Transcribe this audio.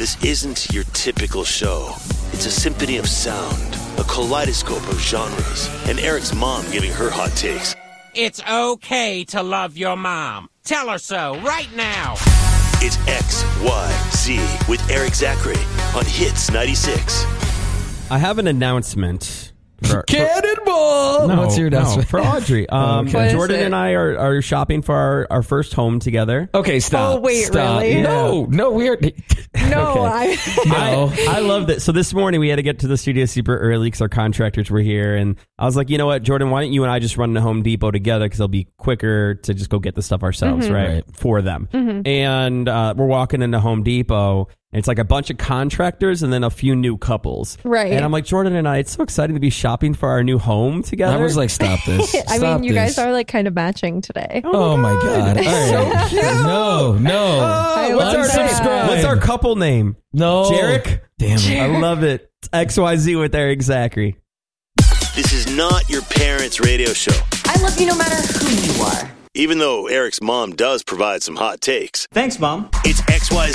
this isn't your typical show. It's a symphony of sound, a kaleidoscope of genres, and Eric's mom giving her hot takes. It's okay to love your mom. Tell her so right now. It's XYZ with Eric Zachary on Hits 96. I have an announcement. Cannonball! No, What's your announcement? for Audrey. Okay. Jordan and I are shopping for our first home together. Okay, stop. Oh, wait, stop. really? No, we are... No, Okay. I love that. So this morning we had to get to the studio super early because our contractors were here, and I was like, you know what, Jordan, why don't you and I just run to Home Depot together because it'll be quicker to just go get the stuff ourselves, right? For them. And we're walking into Home Depot, and it's like a bunch of contractors and then a few new couples. Right. And I'm like, Jordan and I, it's so exciting to be shopping for our new home together. I was like, stop this. I Stop mean, you guys this. are like kind of matching today. Oh my God. All right. So cute. No. What's our couple name? No. Jarek? Damn it. I love it. It's XYZ with Eric Zachary. This is not your parents' radio show, I love you no matter who you are. even though Eric's mom does provide some hot takes. Thanks, Mom. It's XYZ